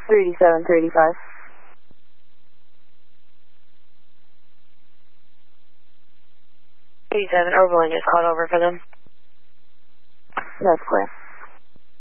3735. Overland just called over for them. That's clear.